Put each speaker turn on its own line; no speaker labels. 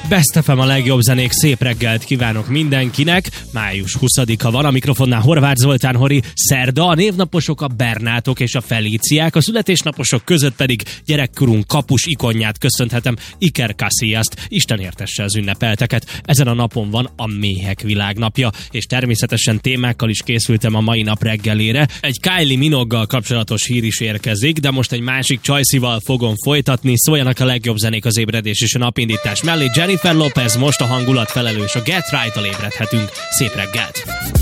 Best FM a legjobb zenék, szép reggelt kívánok mindenkinek. Május 20-a van, a mikrofonnál Horváth Zoltán Hori. Szerda, a névnaposok a Bernátok és a Felíciák, a születésnaposok között pedig gyerekkorunk kapus ikonját köszönhetem, Iker Casillas-t. Isten értesse az ünnepelteket. Ezen a napon van a Méhek Világnapja, és természetesen témákkal is készültem a mai nap reggelére. Egy Kylie Minogue-gal kapcsolatos hír is érkezik, de most egy másik Csajcival fogom folytatni. Szóljanak a legjobb zenék az ébredés és a napindítás mellé. Jennifer Lopez most a hangulat felelős, a Get Right-tal ébredhetünk. Szép reggelt!